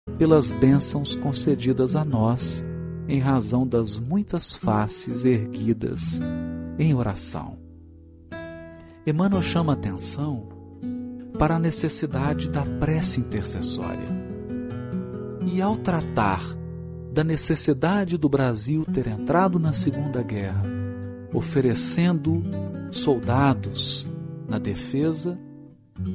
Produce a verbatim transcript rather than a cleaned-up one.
pelas bênçãos concedidas a nós, em razão das muitas faces erguidas em oração. Emmanuel chama atenção para a necessidade da prece intercessória. E ao tratar da necessidade do Brasil ter entrado na Segunda Guerra, oferecendo soldados na defesa